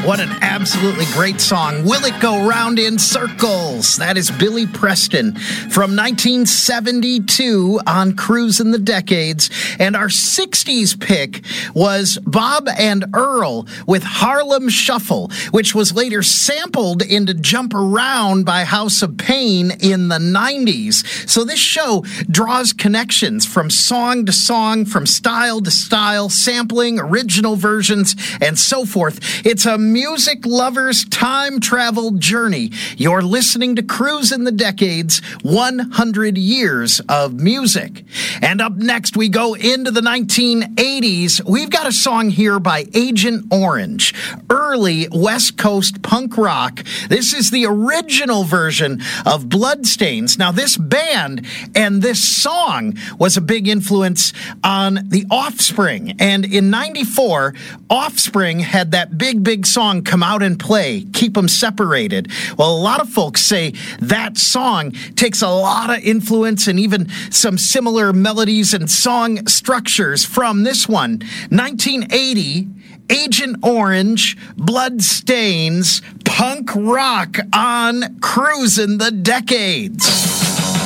What an absolutely great song. Will It Go Round in Circles? That is Billy Preston from 1972 on Cruisin' the Decades. And our 60s pick was Bob and Earl with Harlem Shuffle, which was later sampled into Jump Around by House of Pain in the 90s. So this show draws connections from song to song, from style to style, sampling, original versions, and so forth. It's a music lover's time travel journey. You're listening to Cruisin' the Decades, 100 years of music. And up next, we go into the 1980s. We've got a song here by Agent Orange, early West Coast punk rock. This is the original version of Bloodstains. Now, this band and this song was a big influence on The Offspring. And in 94, Offspring had that big song Come Out and Play, Keep 'Em Separated. Well, a lot of folks say that song takes a lot of influence and even some similar melodies and song structures from this one. 1980, Agent Orange, Bloodstains, punk rock on Cruisin' the Decades.